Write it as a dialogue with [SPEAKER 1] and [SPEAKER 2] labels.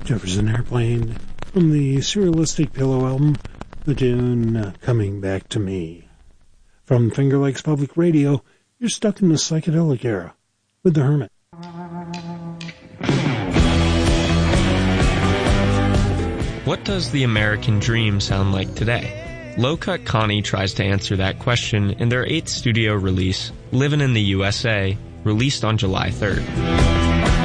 [SPEAKER 1] Jefferson Airplane from the Surrealistic Pillow album, the tune Coming Back to Me. From Finger Lakes Public Radio, you're stuck in the psychedelic era with The Hermit.
[SPEAKER 2] What does the American dream sound like today? Low Cut Connie tries to answer that question in their 8th studio release, Livin' in the USA, released on July 3rd.